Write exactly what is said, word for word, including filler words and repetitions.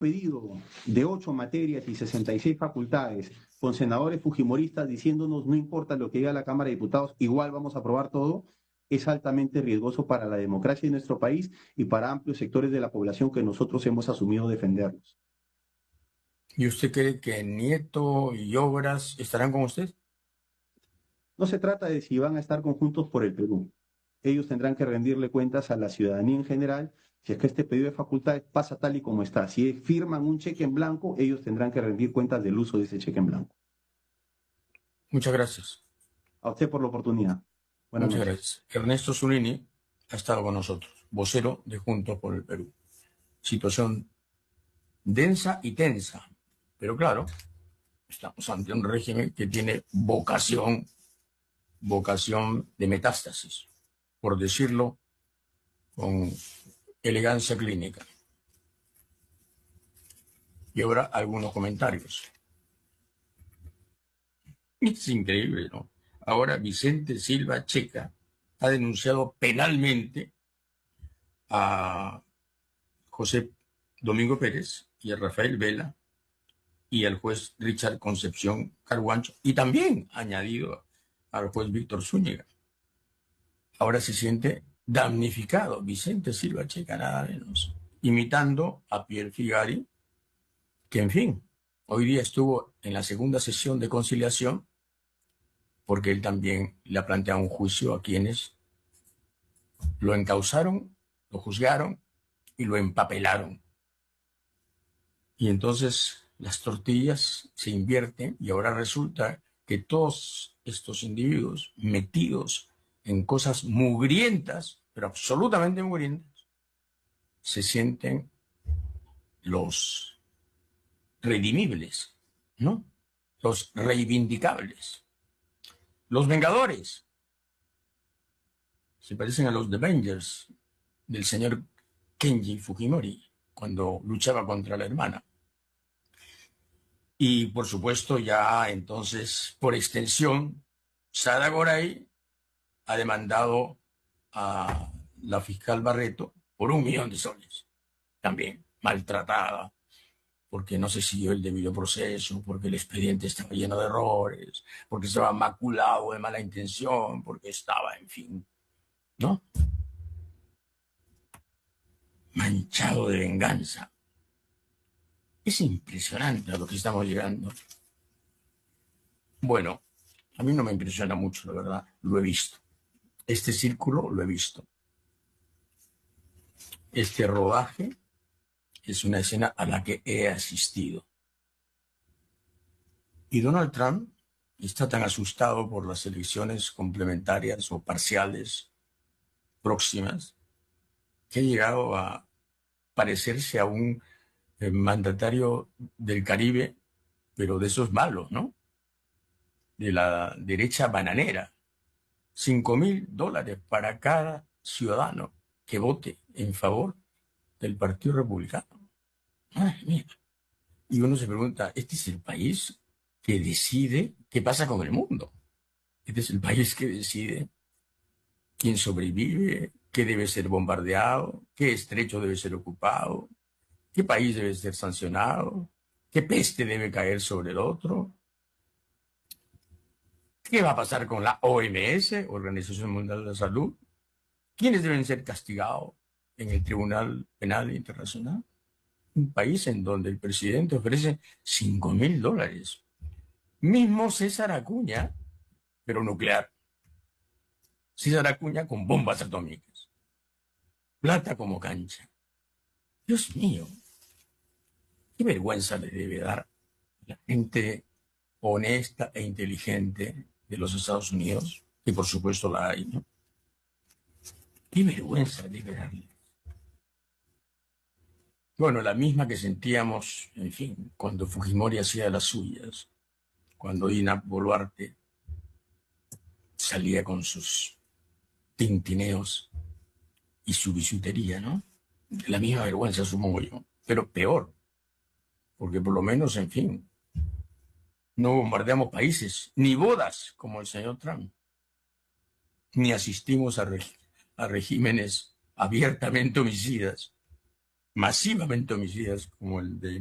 pedido de ocho materias y sesenta y seis facultades, con senadores fujimoristas diciéndonos no importa lo que diga la Cámara de Diputados, igual vamos a aprobar todo, es altamente riesgoso para la democracia de nuestro país y para amplios sectores de la población que nosotros hemos asumido defenderlos. ¿Y usted cree que Nieto y Obras estarán con usted? No se trata de si van a estar conjuntos por el Perú. Ellos tendrán que rendirle cuentas a la ciudadanía en general si es que este pedido de facultades pasa tal y como está. Si firman un cheque en blanco, ellos tendrán que rendir cuentas del uso de ese cheque en blanco. Muchas gracias. A usted por la oportunidad. Buenas Muchas noches. gracias. Ernesto Zunini ha estado con nosotros, vocero de Juntos por el Perú. Situación densa y tensa, pero claro, estamos ante un régimen que tiene vocación, vocación de metástasis, por decirlo con elegancia clínica. Y ahora algunos comentarios. Es increíble, ¿no? Ahora Vicente Silva Checa ha denunciado penalmente a José Domingo Pérez y a Rafael Vela y al juez Richard Concepción Carguancho, y también ha añadido al juez Víctor Zúñiga. Ahora se siente damnificado Vicente Silva Checa, nada menos, imitando a Pierre Figari, que en fin, hoy día estuvo en la segunda sesión de conciliación porque él también le ha planteado un juicio a quienes lo encausaron, lo juzgaron y lo empapelaron. Y entonces las tortillas se invierten y ahora resulta que todos estos individuos metidos en cosas mugrientas, pero absolutamente mugrientas, se sienten los redimibles, ¿no? Los reivindicables. Los Vengadores se parecen a los The Avengers del señor Kenji Fujimori cuando luchaba contra la hermana. Y por supuesto ya entonces, por extensión, Sada Goray ha demandado a la fiscal Barreto por un millón de soles. También maltratada, porque no se siguió el debido proceso, porque el expediente estaba lleno de errores, porque estaba maculado de mala intención, porque estaba, en fin, ¿no? Manchado de venganza. Es impresionante a lo que estamos llegando. Bueno, a mí no me impresiona mucho, la verdad, lo he visto. Este círculo lo he visto. Este rodaje es una escena a la que he asistido. Y Donald Trump está tan asustado por las elecciones complementarias o parciales próximas que ha llegado a parecerse a un eh, mandatario del Caribe, pero de esos malos, ¿no? De la derecha bananera. Cinco mil dólares para cada ciudadano que vote en favor del Partido Republicano. Ay, mira. Y uno se pregunta, ¿este es el país que decide qué pasa con el mundo? Este es el país que decide quién sobrevive, qué debe ser bombardeado, qué estrecho debe ser ocupado, qué país debe ser sancionado, qué peste debe caer sobre el otro, qué va a pasar con la O M S, Organización Mundial de la Salud, quiénes deben ser castigados en el Tribunal Penal Internacional. Un país en donde el presidente ofrece cinco mil dólares. Mismo César Acuña, pero nuclear. César Acuña con bombas atómicas. Plata como cancha. Dios mío, qué vergüenza le debe dar a la gente honesta e inteligente de los Estados Unidos, que por supuesto la hay, ¿no? Qué vergüenza debe darle. Bueno, la misma que sentíamos, en fin, cuando Fujimori hacía las suyas, cuando Dina Boluarte salía con sus tintineos y su bisutería, ¿no? La misma vergüenza, supongo yo, pero peor, porque por lo menos, en fin, no bombardeamos países, ni bodas como el señor Trump, ni asistimos a, reg a regímenes abiertamente homicidas, masivamente homicidas como el de